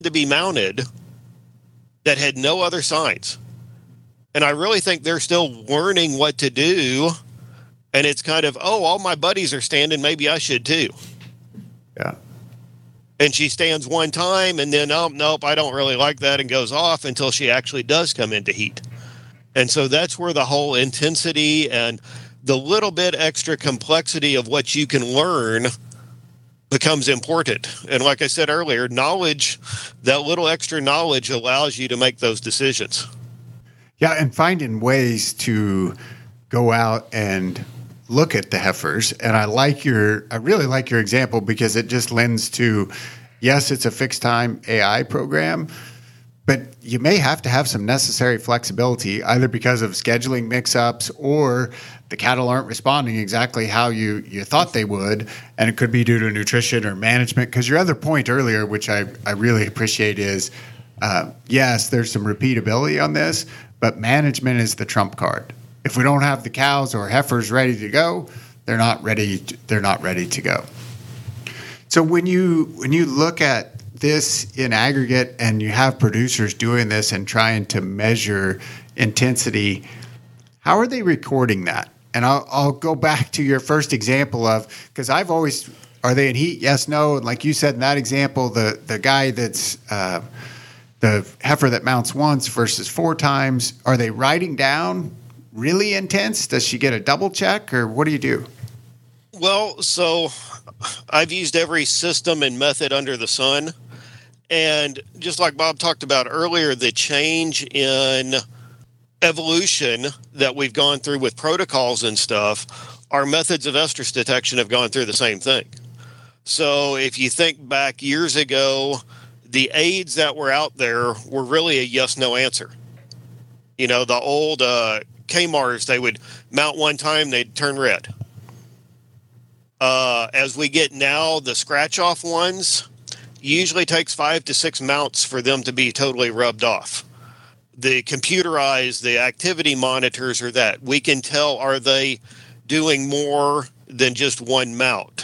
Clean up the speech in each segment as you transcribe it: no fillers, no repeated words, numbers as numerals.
to be mounted that had no other signs. And I really think they're still learning what to do. And it's kind of, oh, all my buddies are standing, maybe I should too. Yeah. And she stands one time and then, oh, nope, I don't really like that, and goes off until she actually does come into heat. And so that's where the whole intensity and the little bit extra complexity of what you can learn becomes important. And like I said earlier, knowledge, that little extra knowledge allows you to make those decisions. Yeah, and finding ways to go out and look at the heifers. And I really like your example, because it just lends to, yes, it's a fixed time AI program, but you may have to have some necessary flexibility, either because of scheduling mix-ups or the cattle aren't responding exactly how you thought they would, and it could be due to nutrition or management. Because your other point earlier, which I really appreciate, is yes, there's some repeatability on this, but management is the trump card. If we don't have the cows or heifers ready to go, they're not ready to go. So when you look at this in aggregate and you have producers doing this and trying to measure intensity, how are they recording that? And I'll go back to your first example of, because I've always, are they in heat? Yes, no. And like you said in that example, the guy that's the heifer that mounts once versus 4 times, are they writing down really intense? Does she get a double check, or what do you do? Well, so I've used every system and method under the sun. And just like Bob talked about earlier, the change in evolution that we've gone through with protocols and stuff, our methods of estrus detection have gone through the same thing. So if you think back years ago, the aids that were out there were really a yes-no answer. You know, the old KMARs, they would mount one time, they'd turn red. As we get now, the scratch-off ones usually takes 5 to 6 mounts for them to be totally rubbed off. The computerized, the activity monitors are that. We can tell, are they doing more than just one mount?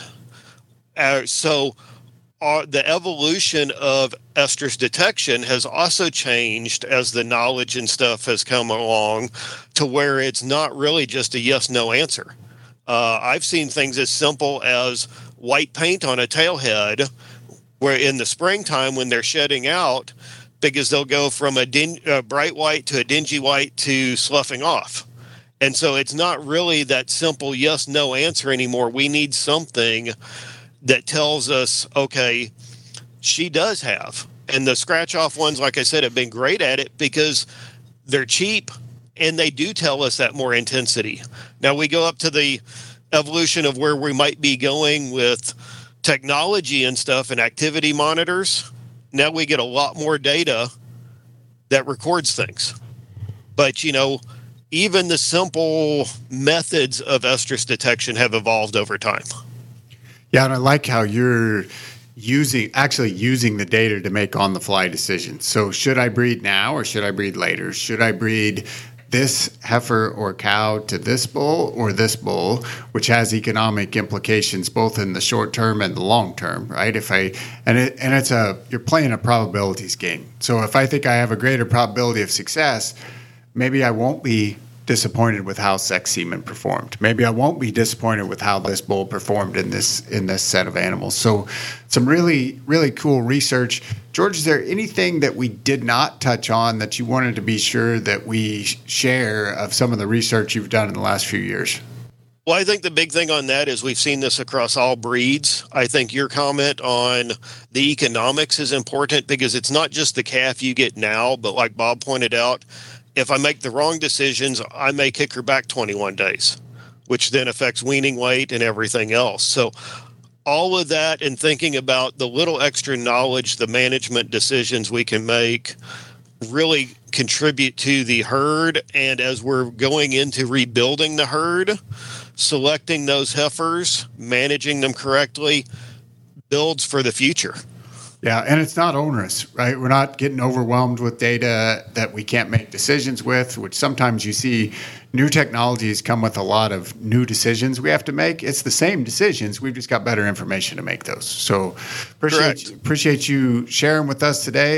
So the evolution of estrus detection has also changed as the knowledge and stuff has come along, to where it's not really just a yes-no answer. I've seen things as simple as white paint on a tailhead, where in the springtime when they're shedding out, because they'll go from a bright white to a dingy white to sloughing off. And so it's not really that simple yes-no answer anymore. We need something that tells us, okay, she does have. And the scratch-off ones, like I said, have been great at it because they're cheap and they do tell us that more intensity. Now we go up to the evolution of where we might be going with technology and stuff and activity monitors. Now we get a lot more data that records things. But, you know, even the simple methods of estrus detection have evolved over time. Yeah, and I like how you're actually using the data to make on-the-fly decisions. So should I breed now or should I breed later? Should I breed this heifer or cow to this bull or this bull, which has economic implications both in the short term and the long term, right? You're playing a probabilities game. So if I think I have a greater probability of success, maybe I won't be disappointed with how sex semen performed. Maybe I won't be disappointed with how this bull performed in this set of animals. So some really, really cool research. George, is there anything that we did not touch on that you wanted to be sure that we share of some of the research you've done in the last few years? Well, I think the big thing on that is we've seen this across all breeds. I think your comment on the economics is important because it's not just the calf you get now, but like Bob pointed out, if I make the wrong decisions, I may kick her back 21 days, which then affects weaning weight and everything else. So all of that and thinking about the little extra knowledge, the management decisions we can make really contribute to the herd. And as we're going into rebuilding the herd, selecting those heifers, managing them correctly, builds for the future. Yeah, and it's not onerous, right? We're not getting overwhelmed with data that we can't make decisions with, which sometimes you see new technologies come with a lot of new decisions we have to make. It's the same decisions. We've just got better information to make those. So appreciate you sharing with us today.